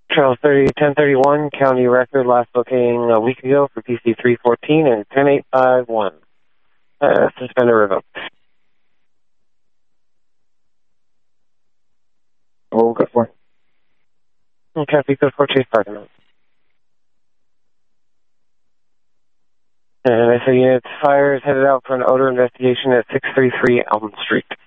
Charles 1031, county record last booking a week ago for PC 314 and 10851. Suspended revoked. What we'll go for? Copy code 4 Chase parking lot. And I say units fire is headed out for an odor investigation at 633 Elm Street.